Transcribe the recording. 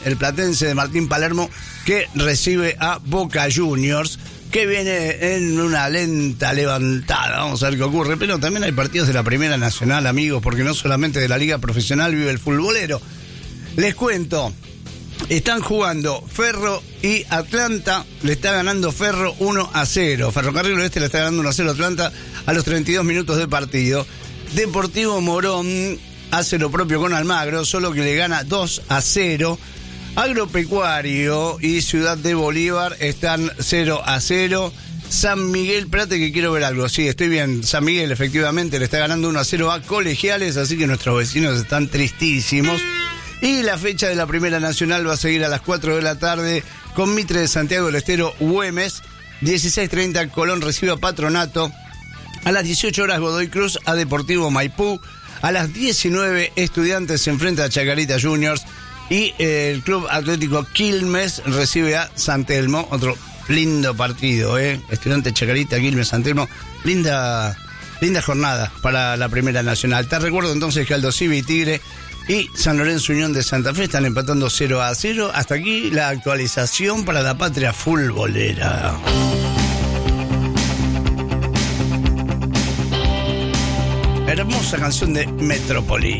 el platense de Martín Palermo, que recibe a Boca Juniors, que viene en una lenta levantada. Vamos a ver qué ocurre, pero también hay partidos de la Primera Nacional, amigos, porque no solamente de la Liga Profesional vive el futbolero. Les cuento, están jugando Ferro y Atlanta, le está ganando Ferro 1-0. Ferrocarril Oeste le está ganando 1-0 a Atlanta a los 32 minutos de partido. Deportivo Morón hace lo propio con Almagro, solo que le gana 2-0. Agropecuario y Ciudad de Bolívar están 0-0. San Miguel, espérate que quiero ver algo. Sí, estoy bien. San Miguel efectivamente le está ganando 1-0 a Colegiales, así que nuestros vecinos están tristísimos. Y la fecha de la Primera Nacional va a seguir a las 4 de la tarde con Mitre de Santiago del Estero, Güemes. 16:30 Colón recibe a Patronato. A las 18 horas Godoy Cruz a Deportivo Maipú. A las 19 Estudiantes se enfrenta a Chacarita Juniors. Y el Club Atlético Quilmes recibe a San Telmo. Otro lindo partido, Estudiantes Chacarita, Quilmes, San Telmo. Linda jornada para la Primera Nacional. Te recuerdo entonces que Aldo Civi y Tigre y San Lorenzo Unión de Santa Fe están empatando 0-0. Hasta aquí la actualización para la patria futbolera. Hermosa canción de Metrópoli.